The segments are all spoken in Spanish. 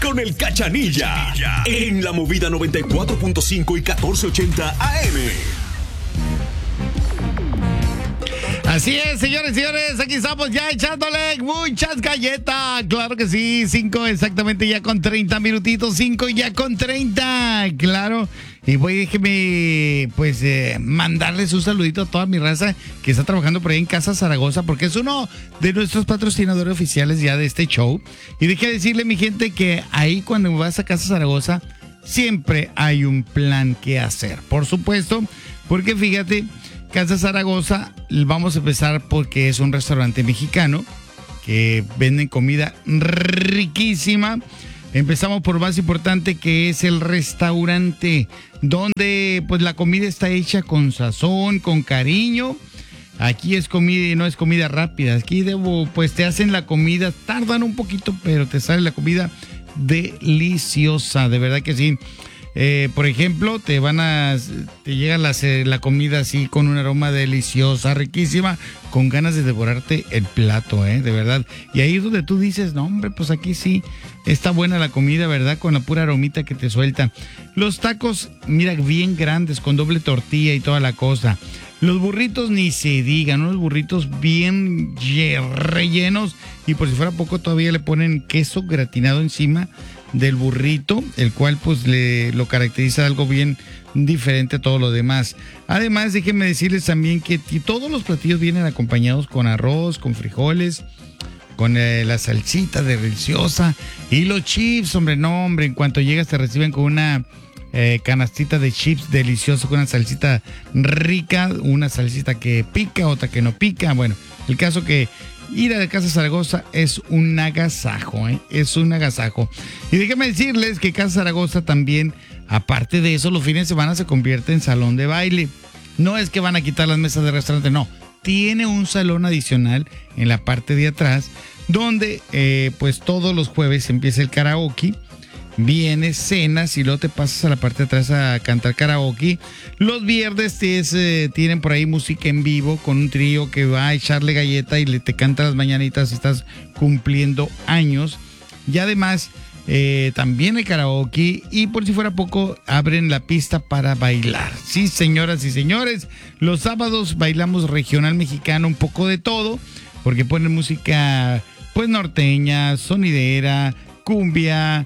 con el Cachanilla. En la Movida 94.5 y 1480 AM. Así es, señores, aquí estamos ya echándole muchas galletas. Claro que sí, 5 exactamente ya con 30 minutitos, 5 ya con 30, claro. Y voy, déjeme, pues, mandarles un saludito a toda mi raza que está trabajando por ahí en Casa Zaragoza, porque es uno de nuestros patrocinadores oficiales ya de este show. Y déjeme decirle, mi gente, que ahí cuando vas a Casa Zaragoza, siempre hay un plan que hacer. Por supuesto, porque fíjate, Casa Zaragoza, vamos a empezar porque es un restaurante mexicano que venden comida riquísima. Empezamos por lo más importante, que es el restaurante, donde pues la comida está hecha con sazón, con cariño. Aquí es comida, no es comida rápida. Aquí pues te hacen la comida, tardan un poquito, pero te sale la comida deliciosa, de verdad que sí. Por ejemplo, te llega la comida así con un aroma deliciosa, riquísima, con ganas de devorarte el plato, de verdad. Y ahí es donde tú dices, no hombre, pues aquí sí está buena la comida, ¿verdad? Con la pura aromita que te suelta. Los tacos, mira, bien grandes, con doble tortilla y toda la cosa. Los burritos ni se digan, unos burritos bien rellenos, y por si fuera poco todavía le ponen queso gratinado encima del burrito, el cual pues lo caracteriza algo bien diferente a todo lo demás. Además, déjenme decirles también que todos los platillos vienen acompañados con arroz, con frijoles, con la salsita deliciosa y los chips, hombre, no, hombre, en cuanto llegas te reciben con una canastita de chips delicioso, con una salsita rica, una salsita que pica, otra que no pica. Bueno, el caso que ir a Casa Zaragoza es un agasajo, es un agasajo. Y déjenme decirles que Casa Zaragoza también, aparte de eso, los fines de semana se convierte en salón de baile. No es que van a quitar las mesas de restaurante, no. Tiene un salón adicional en la parte de atrás, donde pues todos los jueves empieza el karaoke. Vienes, cenas y luego te pasas a la parte de atrás a cantar karaoke. Los viernes tienen por ahí música en vivo con un trío que va a echarle galleta y te canta las mañanitas si estás cumpliendo años. Y además también el karaoke, y por si fuera poco abren la pista para bailar. Sí, señoras y señores, los sábados bailamos regional mexicano, un poco de todo, porque ponen música pues norteña, sonidera, cumbia.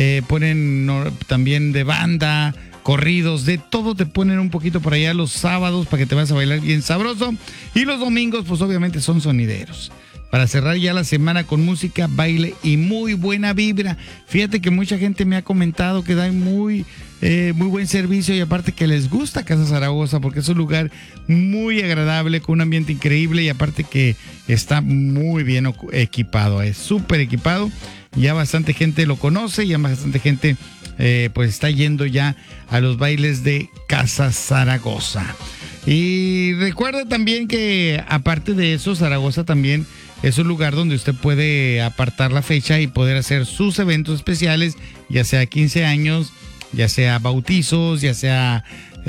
Ponen también de banda, corridos, de todo te ponen un poquito por allá los sábados para que te vas a bailar bien sabroso. Y los domingos pues obviamente son sonideros, para cerrar ya la semana con música, baile y muy buena vibra. Fíjate que mucha gente me ha comentado que da muy buen servicio, y aparte que les gusta Casa Zaragoza porque es un lugar muy agradable, con un ambiente increíble, y aparte que está muy bien equipado, es súper equipado. Ya bastante gente lo conoce, ya bastante gente pues está yendo ya a los bailes de Casa Zaragoza. Y recuerda también que aparte de eso, Zaragoza también es un lugar donde usted puede apartar la fecha y poder hacer sus eventos especiales, ya sea 15 años, ya sea bautizos, ya sea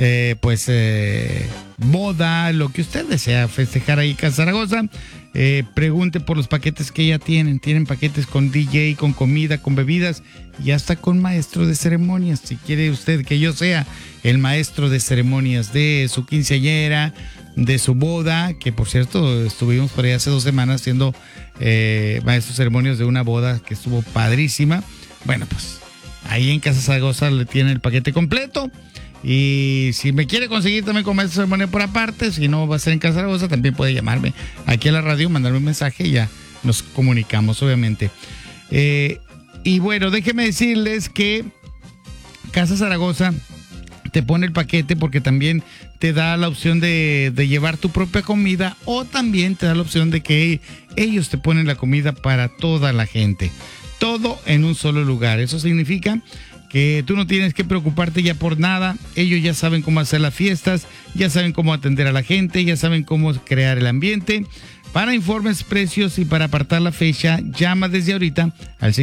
boda, lo que usted desea festejar ahí en Casa Zaragoza. Pregunte por los paquetes que ya tienen paquetes con DJ, con comida, con bebidas y hasta con maestro de ceremonias. Si quiere usted que yo sea el maestro de ceremonias de su quinceañera, de su boda, que por cierto estuvimos por ahí hace 2 semanas siendo maestro de ceremonias de una boda que estuvo padrísima. Bueno, pues ahí en Casa Zaragoza le tienen el paquete completo. Y si me quiere conseguir también con maestro de ceremonia por aparte, si no va a ser en Casa Zaragoza, también puede llamarme aquí a la radio, mandarme un mensaje y ya nos comunicamos, obviamente. Y bueno, déjenme decirles que Casa Zaragoza te pone el paquete porque también te da la opción de llevar tu propia comida, o también te da la opción de que ellos te ponen la comida para toda la gente. Todo en un solo lugar. Eso significa que tú no tienes que preocuparte ya por nada. Ellos ya saben cómo hacer las fiestas, ya saben cómo atender a la gente, ya saben cómo crear el ambiente. Para informes, precios y para apartar la fecha, llama desde ahorita al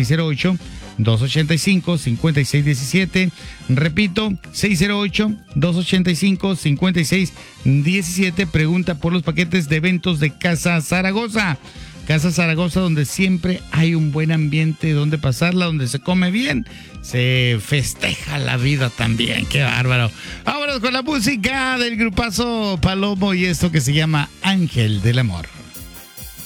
608-285-5617. Repito, 608-285-5617. Pregunta por los paquetes de eventos de Casa Zaragoza. Casa Zaragoza, donde siempre hay un buen ambiente donde pasarla, donde se come bien, se festeja la vida también. ¡Qué bárbaro! Vámonos con la música del grupazo Palomo y esto que se llama Ángel del Amor.